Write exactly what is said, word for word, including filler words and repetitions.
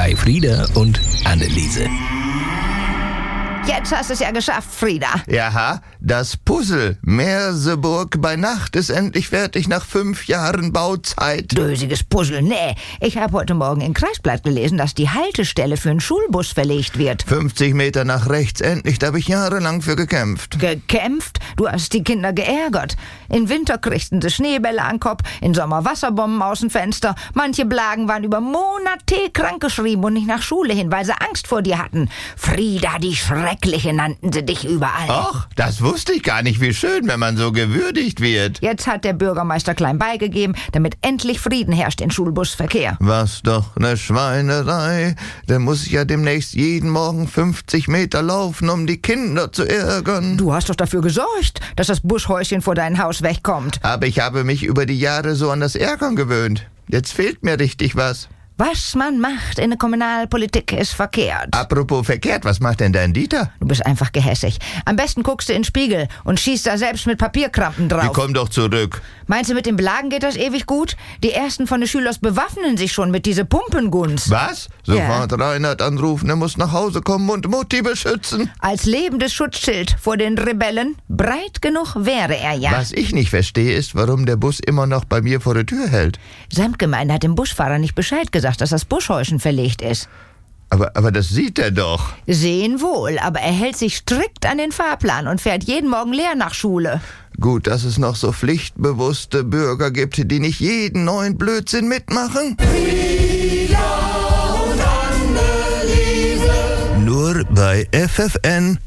bei Frieda und Anneliese. Jetzt hast du es ja geschafft, Frieda. Jaha, das Puzzle Merseburg bei Nacht ist endlich fertig nach fünf Jahren Bauzeit. Dösiges Puzzle, nee. Ich habe heute Morgen im Kreisblatt gelesen, dass die Haltestelle für einen Schulbus verlegt wird. fünfzig Meter nach rechts, endlich, da habe ich jahrelang für gekämpft. Gekämpft? Du hast die Kinder geärgert. Im Winter kriegten sie Schneebälle an den Kopf, im Sommer Wasserbomben aus dem Fenster. Manche Blagen waren über Monate krankgeschrieben und nicht nach Schule hin, weil sie Angst vor dir hatten. Frieda, die Schreckliche nannten sie dich überall. Ach, das wusste ich gar nicht, wie schön, wenn man so gewürdigt wird. Jetzt hat der Bürgermeister klein beigegeben, damit endlich Frieden herrscht in Schulbusverkehr. Was doch ne Schweinerei. Der muss ja demnächst jeden Morgen fünfzig Meter laufen, um die Kinder zu ärgern. Du hast doch dafür gesorgt, dass das Buschhäuschen vor deinem Haus wegkommt. Aber ich habe mich über die Jahre so an das Ärgern gewöhnt. Jetzt fehlt mir richtig was. Was man macht in der Kommunalpolitik ist verkehrt. Apropos verkehrt, was macht denn dein Dieter? Du bist einfach gehässig. Am besten guckst du in den Spiegel und schießt da selbst mit Papierkrampen drauf. Die komm doch zurück. Meinst du, mit den Belagen geht das ewig gut? Die ersten von den Schülers bewaffnen sich schon mit diese Pumpengunst. Was? Sofort Ja. Reinhard anrufen, er muss nach Hause kommen und Mutti beschützen. Als lebendes Schutzschild vor den Rebellen. Breit genug wäre er ja. Was ich nicht verstehe, ist, warum der Bus immer noch bei mir vor der Tür hält. Samtgemeinde hat dem Busfahrer nicht Bescheid gesagt, dass das Buschhäuschen verlegt ist. Aber, aber das sieht er doch. Sehen wohl, aber er hält sich strikt an den Fahrplan und fährt jeden Morgen leer nach Schule. Gut, dass es noch so pflichtbewusste Bürger gibt, die nicht jeden neuen Blödsinn mitmachen. Nur bei F F N